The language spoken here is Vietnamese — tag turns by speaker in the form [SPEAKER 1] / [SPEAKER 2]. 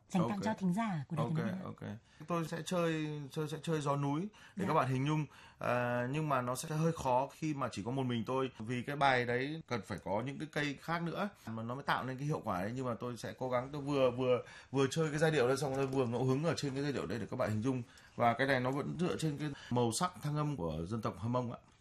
[SPEAKER 1] dành tặng cho thính giả của Đài Tiếng Nói.
[SPEAKER 2] Ok. Tôi sẽ chơi gió núi để các bạn hình dung, nhưng mà nó sẽ hơi khó khi mà chỉ có một mình tôi, vì cái bài đấy cần phải có những cái cây khác nữa mà nó mới tạo nên cái hiệu quả đấy. Nhưng mà tôi sẽ cố gắng, tôi vừa chơi cái giai điệu đấy, xong rồi vừa ngẫu hứng ở trên cái giai điệu đấy để các bạn hình dung, và cái này nó vẫn dựa trên cái màu sắc thanh âm của dân tộc Hơ Mông ạ.